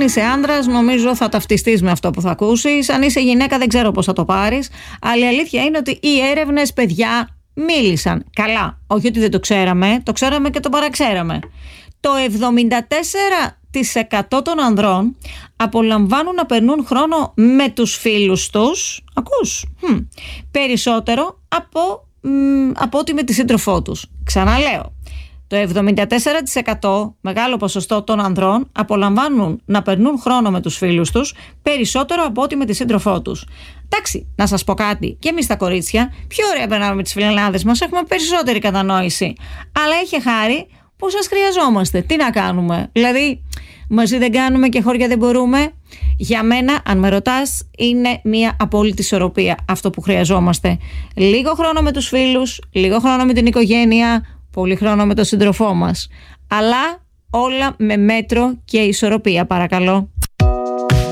είσαι άντρας, νομίζω θα ταυτιστείς με αυτό που θα ακούσεις. Αν είσαι γυναίκα, δεν ξέρω πώς θα το πάρεις. Αλλά η αλήθεια είναι ότι οι έρευνες, παιδιά, μίλησαν. Καλά, όχι ότι δεν το ξέραμε, το ξέραμε και το παραξέραμε. Το 74% των ανδρών απολαμβάνουν να περνούν χρόνο με τους φίλους τους, ακούς, περισσότερο από ότι με τη σύντροφό τους. Ξαναλέω, το 74% μεγάλο ποσοστό των ανδρών απολαμβάνουν να περνούν χρόνο με τους φίλους τους περισσότερο από ότι με τη σύντροφό τους. Εντάξει, να σας πω κάτι, και εμείς τα κορίτσια πιο ωραία περνάμε με τις φιλενάδες μας, έχουμε περισσότερη κατανόηση. Αλλά έχει χάρη που σας χρειαζόμαστε. Τι να κάνουμε, δηλαδή μαζί δεν κάνουμε και χώρια δεν μπορούμε. Για μένα, αν με ρωτάς, είναι μια απόλυτη ισορροπία αυτό που χρειαζόμαστε. Λίγο χρόνο με τους φίλους, λίγο χρόνο με την οικογένεια, πολύ χρόνο με τον σύντροφό μας. Αλλά όλα με μέτρο και ισορροπία, παρακαλώ.